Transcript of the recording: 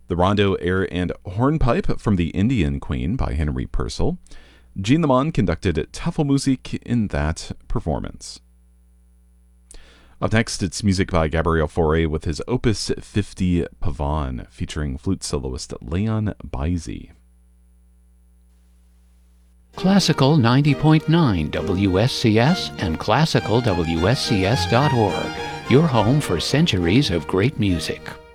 The Rondo, Air, and Hornpipe from the Indian Queen by Henry Purcell. Jean Lemon conducted Tafelmusik in that performance. Up next, it's music by Gabriel Fauré with his Opus 50 Pavane, featuring flute soloist Leon Baisi. Classical 90.9 WSCS and classicalwscs.org, your home for centuries of great music.